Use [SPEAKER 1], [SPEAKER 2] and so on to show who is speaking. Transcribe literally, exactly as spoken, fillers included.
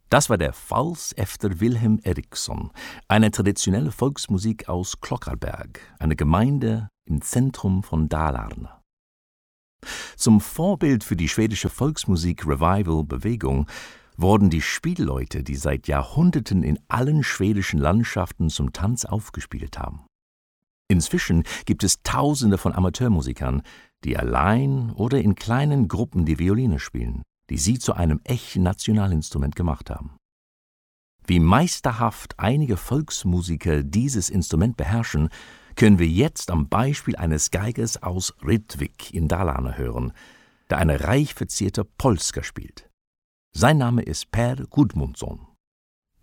[SPEAKER 1] Das war der Vals efter Wilhelm Eriksson, eine traditionelle Volksmusik aus Klockarberg, eine Gemeinde im Zentrum von Dalarna. Zum Vorbild für die schwedische Volksmusik-Revival-Bewegung wurden die Spielleute, die seit Jahrhunderten in allen schwedischen Landschaften zum Tanz aufgespielt haben. Inzwischen gibt es Tausende von Amateurmusikern, die allein oder in kleinen Gruppen die Violine spielen, die sie zu einem echten Nationalinstrument gemacht haben. Wie meisterhaft einige Volksmusiker dieses Instrument beherrschen, können wir jetzt am Beispiel eines Geigers aus Rättvik in Dalarna hören, der eine reich verzierte Polska spielt. Sein Name ist Per Gudmundsson.